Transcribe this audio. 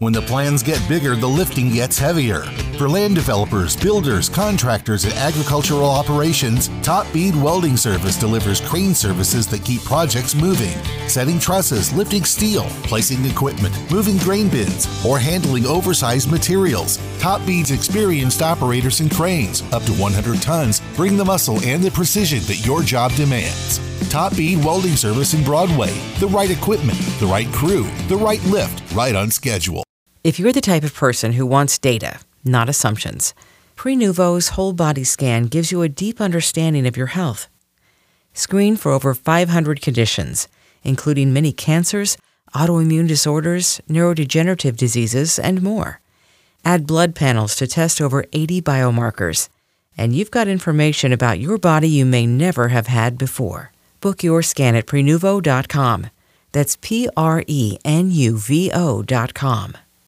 When the plans get bigger, the lifting gets heavier. For land developers, builders, contractors, and agricultural operations, Top Bead Welding Service delivers crane services that keep projects moving. Setting trusses, lifting steel, placing equipment, moving grain bins, or handling oversized materials. Top Bead's experienced operators and cranes, up to 100 tons, bring the muscle and the precision that your job demands. Top Bead Welding Service in Broadway. The right equipment, the right crew, the right lift, right on schedule. If you're the type of person who wants data, not assumptions, Prenuvo's whole body scan gives you a deep understanding of your health. Screen for over 500 conditions, including many cancers, autoimmune disorders, neurodegenerative diseases, and more. Add blood panels to test over 80 biomarkers, and you've got information about your body you may never have had before. Book your scan at Prenuvo.com. That's Prenuvo.com.